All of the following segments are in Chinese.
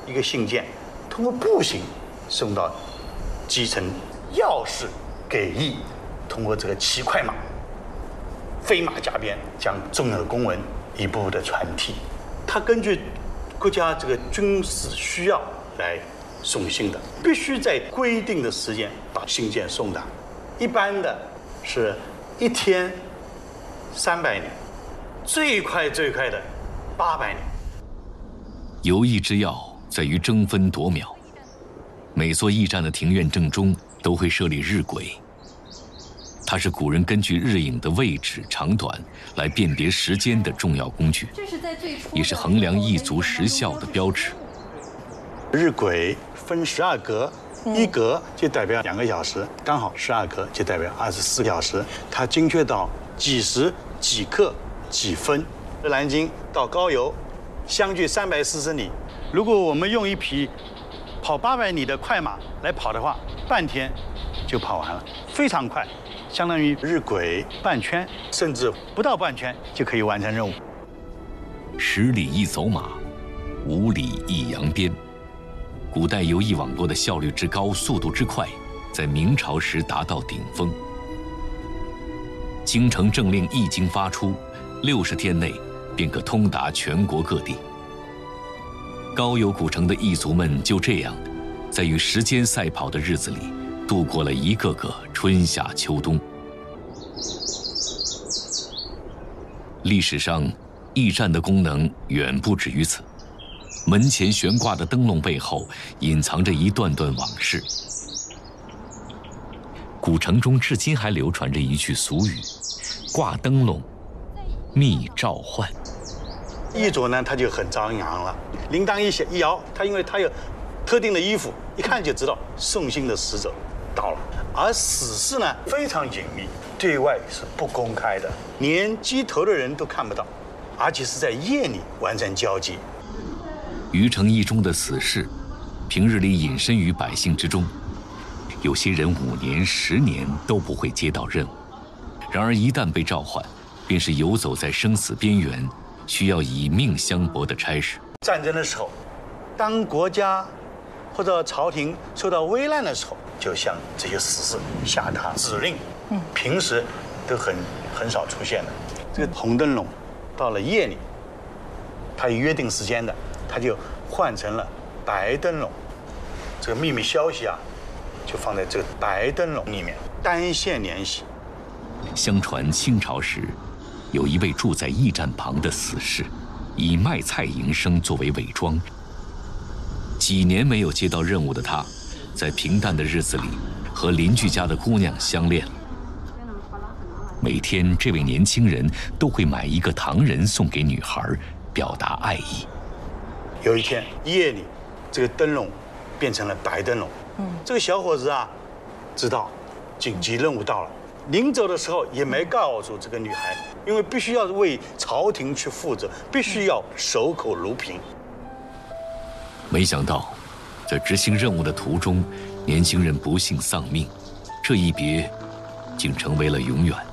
一个信件，通过步行送到基层要事给役，通过这个骑快马，飞马加鞭，将重要的公文一步步的传递。他根据国家这个军事需要来送信的，必须在规定的时间把信件送达。一般的是1天300年，最快的800年。 游艺之要在于争分夺秒，每座驿站的庭院正中都会设立日晷，它是古人根据日影的位置长短来辨别时间的重要工具，也是衡量驿卒时效的标尺。 日晷分12格，一格就代表2个小时，刚好12格就代表24小时，它精确到几时、几刻、几分。南京到高邮相距340里，如果我们用一匹跑800里的快马来跑的话，半天就跑完了，非常快，相当于日晷半圈，甚至不到半圈就可以完成任务。 10里一走马，5里一扬鞭。古代游艺网络的效率之高、速度之快，在明朝时达到顶峰。京城政令一经发出，60天内便可通达全国各地。高邮古城的驿卒们就这样，在与时间赛跑的日子里，度过了一个个春夏秋冬。历史上，驿站的功能远不止于此。门前悬挂的灯笼背后，隐藏着一段段往事。古城中至今还流传着一句俗语：“挂灯笼，觅召唤。” 驿卒呢，他就很张扬了，铃铛一摇，他因为他有特定的衣服，一看就知道送信的使者到了。而死事呢，非常隐秘，对外是不公开的，连机头的人都看不到，而且是在夜里完成交接。 虞城驿中的死士，平日里隐身于百姓之中，有些人5年、10年都不会接到任务，然而一旦被召唤，便是游走在生死边缘，需要以命相搏的差事。 战争的时候，当国家或者朝廷受到危难的时候，就向这些死士下达指令。平时都很少出现的。这个红灯笼到了夜里，它有约定时间的，它就换成了白灯笼。这个秘密消息啊，就放在这个白灯笼里面，单线联系。 相传清朝时，有一位住在驿站旁的死士，以卖菜营生作为伪装。几年没有接到任务的他，在平淡的日子里和邻居家的姑娘相恋了。每天，这位年轻人都会买一个糖人送给女孩，表达爱意。 有一天夜里，这个灯笼变成了白灯笼。这个小伙子啊，知道紧急任务到了，临走的时候也没告诉这个女孩，因为必须要为朝廷去负责，必须要守口如瓶。 没想到，在执行任务的途中，年轻人不幸丧命，这一别，竟成为了永远。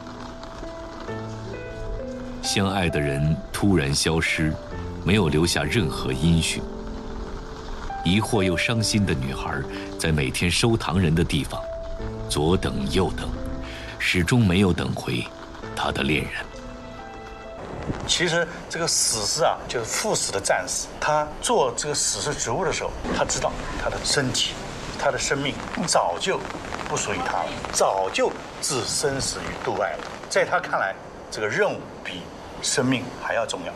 相爱的人突然消失，没有留下任何音讯。疑惑又伤心的女孩，在每天收糖人的地方，左等右等，始终没有等回她的恋人。 其实这个死士啊，就是赴死的战士。他做这个死士职务的时候，他知道他的身体、他的生命早就不属于他了，早就置生死于度外了。在他看来，这个任务比生命还要重要。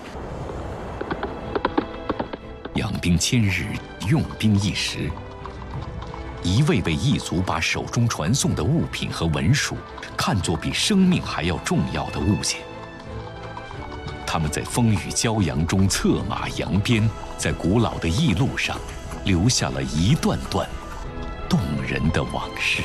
养兵千日，用兵一时。一位位驿卒把手中传送的物品和文书看作比生命还要重要的物件。他们在风雨骄阳中策马扬鞭，在古老的驿路上留下了一段段动人的往事。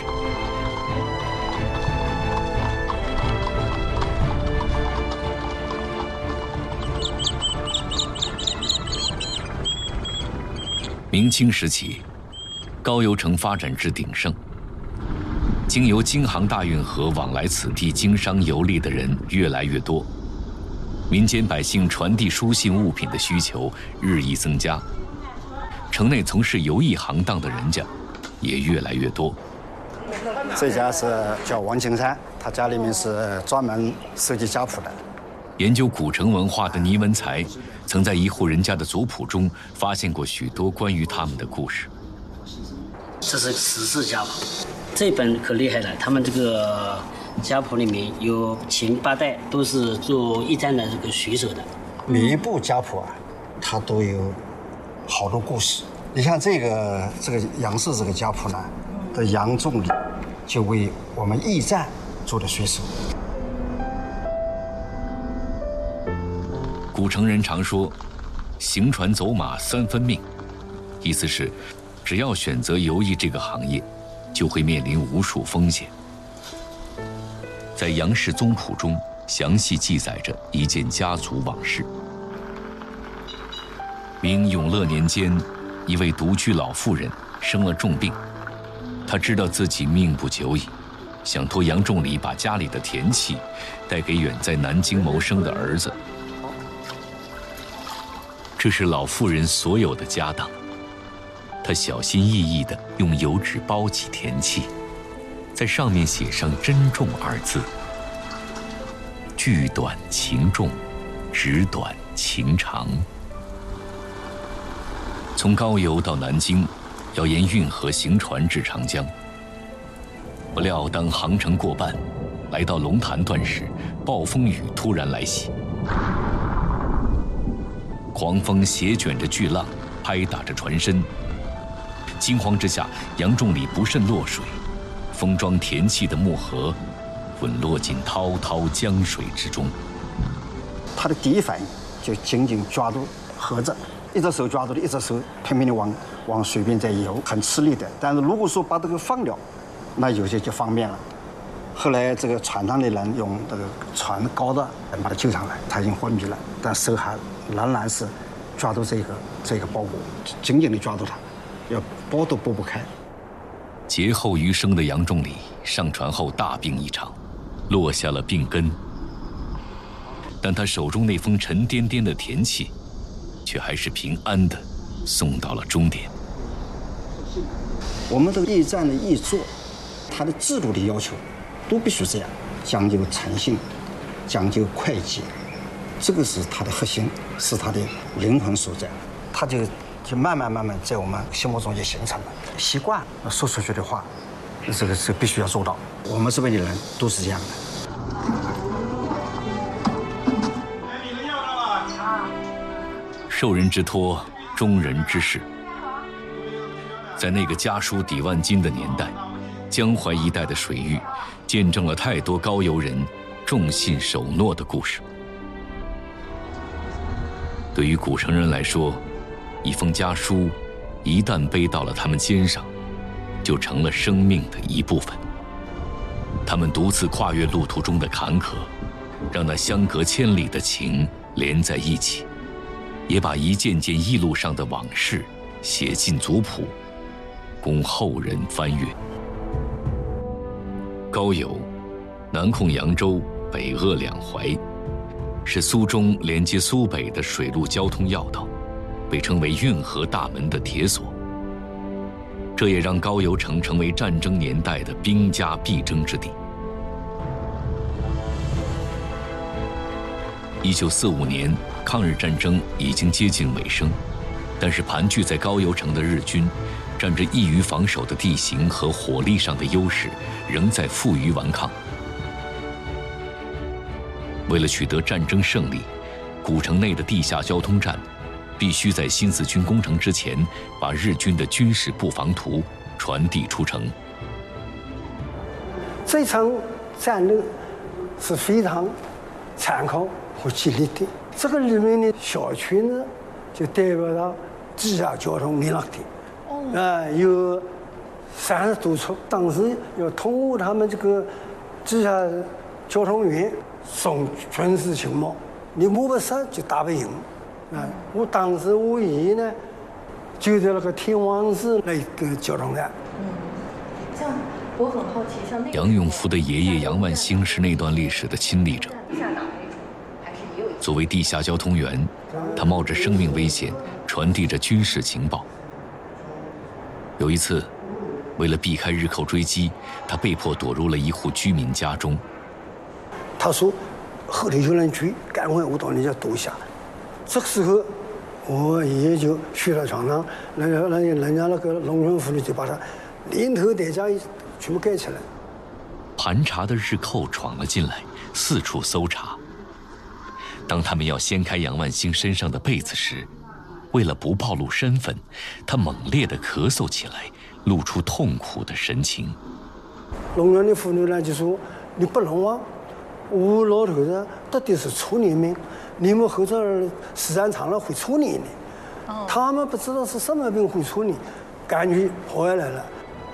明清时期，高邮城发展至鼎盛，经由京杭大运河往来此地经商游历的人越来越多，民间百姓传递书信物品的需求日益增加， 城内从事游艺行当的人家也越来越多。 这家是叫王青山，他家里面是专门收集家谱的。 研究古城文化的倪文才，曾在一户人家的族谱中发现过许多关于他们的故事。 这是十四家谱，这本可厉害了。他们这个家谱里面有前8代都是做驿站的这个水手的。 每一部家谱啊，它都有好多故事。你像这个杨氏这个家谱呢，的杨仲礼就为我们驿站做的水手。 古城人常说，行船走马3分命，意思是，只要选择游艺这个行业，就会面临无数风险。在杨氏宗谱中，详细记载着一件家族往事。明永乐年间，一位独居老妇人生了重病，她知道自己命不久矣，想托杨仲礼把家里的田契带给远在南京谋生的儿子。这是老妇人所有的家当，她小心翼翼地用油纸包起田契，在上面写上“珍重”2字。句短情重，纸短情长。从高邮到南京，要沿运河行船至长江。不料当航程过半，来到龙潭段时，暴风雨突然来袭。狂风斜卷着巨浪，拍打着船身。惊慌之下，杨仲礼不慎落水，封装田契的木盒滚落进滔滔江水之中。 他的第一反应就紧紧抓住盒子，一只手抓住的，一只手拼命的往水边在游，很吃力的。但是如果说把这个放掉，那有些就方便了。后来这个船上的人用这个船高的把他救上来，他已经昏迷了，但手还仍然是抓住这个包裹，紧紧地抓住它，要拨都拨不开。 劫后余生的杨仲礼上船后大病一场，落下了病根。但他手中那封沉甸甸的田契，却还是平安地送到了终点。 我们这个驿站的驿座，它的制度的要求都必须这样，讲究诚信，讲究会计，这个是它的核心，是它的灵魂所在。它就慢慢在我们心目中就形成了习惯，说出去的话，这个必须要做到。我们这边的人都是这样的。 受人之托，忠人之事。在那个家书抵万金的年代，江淮一带的水域见证了太多高邮人重信守诺的故事。对于古城人来说，一封家书一旦背到了他们肩上，就成了生命的一部分。他们独自跨越路途中的坎坷，让那相隔千里的情连在一起，也把一件件驿路上的往事写进族谱，供后人翻阅。高邮，南控扬州，北扼两淮，是苏中连接苏北的水陆交通要道，被称为运河大门的铁锁。这也让高邮城成为战争年代的兵家必争之地。1945年，抗日战争已经接近尾声，但是盘踞在高邮城的日军，占着易于防守的地形和火力上的优势，仍在负隅顽抗。为了取得战争胜利，古城内的地下交通站必须在新四军攻城之前，把日军的军事布防图传递出城。 这场战斗是非常残酷和激烈的。这个里面的小区呢，就代表了地下交通联络点，有30多处。当时要通过他们这个地下交通员送军事情报，你摸不实就打不赢。我当时我爷爷呢，就在那个天王寺那个交通站。 像我很好奇，像那个杨永福的爷爷杨万兴是那段历史的亲历者。作为地下交通员，他冒着生命危险传递着军事情报， 有一次，为了避开日寇追击，他被迫躲入了一户居民家中。 他说后头有人追，赶快我到你家躲下。这个时候，我爷爷就睡到床上，人家那个农村妇女就把他连头带家全部盖起来。 盘查的日寇闯了进来，四处搜查。当他们要掀开杨万兴身上的被子时，为了不暴露身份，他猛烈地咳嗽起来，露出痛苦的神情。 农村的妇女呢就说：“你不能忘，我老头子到底是处女命，你们后头时间长了会处理你。”他们不知道是什么病会处理，赶紧跑下来了。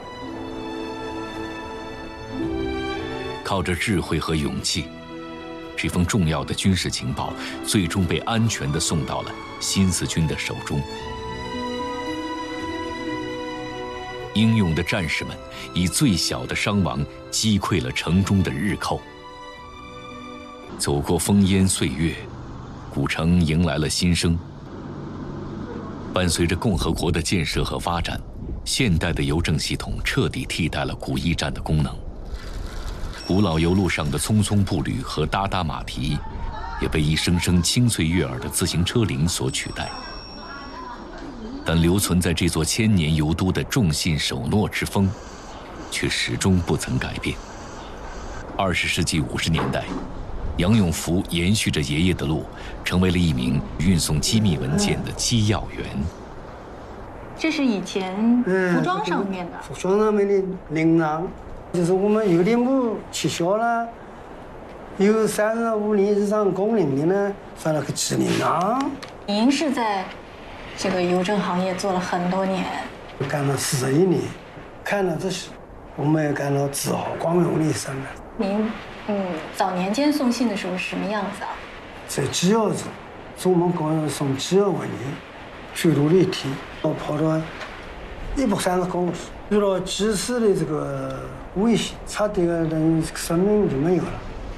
靠着智慧和勇气，这封重要的军事情报最终被安全地送到了新四军的手中。英勇的战士们以最小的伤亡击溃了城中的日寇。走过烽烟岁月，古城迎来了新生。伴随着共和国的建设和发展，现代的邮政系统彻底替代了古驿站的功能。古老邮路上的匆匆步履和哒哒马蹄，也被一声声清脆悦耳的自行车铃所取代。但留存在这座千年邮都的重信守诺之风，却始终不曾改变。20世纪50年代，杨永福延续着爷爷的路，成为了一名运送机密文件的机要员。 这是以前服装上面的， 服装上面的铃铛，就是我们邮电部取消了，有35年以上工龄的呢，发了个机铃铛。 您是在这个邮政行业做了很多年， 干了41年，看了这些，我们也干了自豪光荣的一生了。 您早年间送信的时候是什么样子啊？ 在机要子，中门高要送机要文件，水路立体，我跑到130公里，遇到及时的这个危险，差点人生命就没有了。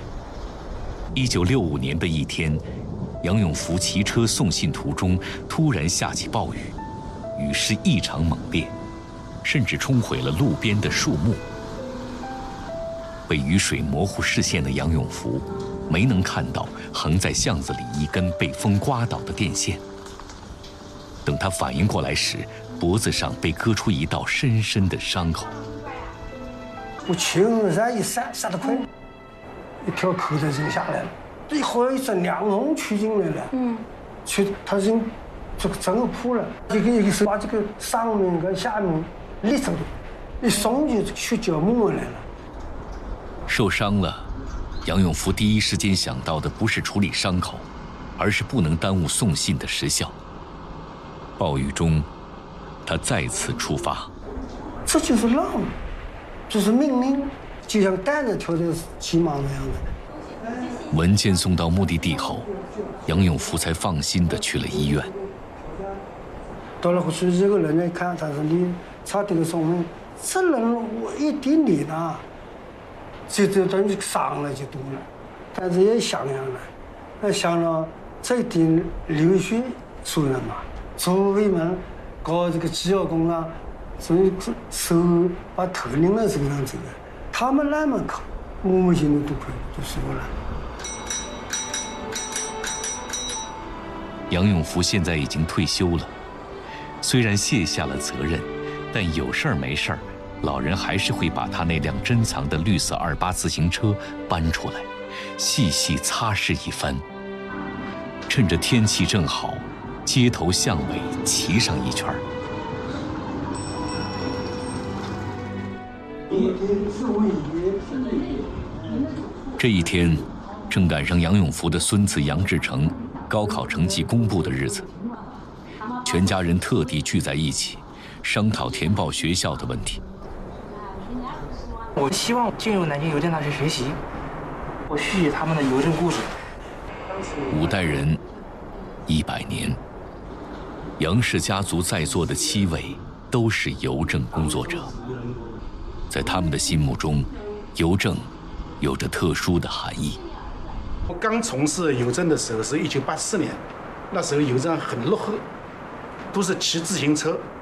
1965年的一天，杨永福骑车送信途中，突然下起暴雨，雨势异常猛烈，甚至冲毁了路边的树木。被雨水模糊视线的杨永福，没能看到横在巷子里一根被风刮倒的电线。等他反应过来时，脖子上被割出一道深深的伤口。 我青山一闪，闪得快，一条口袋扔下来了，一会儿一阵凉风吹进来了，他扔这个整个破了，一个手把这个上面跟下面立着的，一松就血脚沫来了。 受伤了，杨永福第一时间想到的不是处理伤口，而是不能耽误送信的时效。暴雨中，他再次出发。 这就是浪，就是命令，就像蛋子跳在鸡毛那样的。 文件送到目的地后，杨永福才放心地去了医院。 到了去这个人一看，他说你差点送命，这人我一点点啊。这等于伤了就多了，但是也想了，想了这一点流血出来嘛，作为们搞这个机要工啊，所以手把头拧到这个样子的，他们那么靠，我们现在都可以都说了。 杨永福现在已经退休了，虽然卸下了责任，但有事儿没事儿。老人还是会把他那辆珍藏的绿色28自行车搬出来，细细擦拭一番。趁着天气正好，街头巷尾骑上一圈。这一天，正赶上杨永福的孙子杨志成高考成绩公布的日子，全家人特地聚在一起，商讨填报学校的问题。 我希望进入南京邮电大学学习，我续写他们的邮政故事。 5代人，100年。杨氏家族在座的7位都是邮政工作者，在他们的心目中，邮政有着特殊的含义。 我刚从事邮政的时候是1984年，那时候邮政很落后，都是骑自行车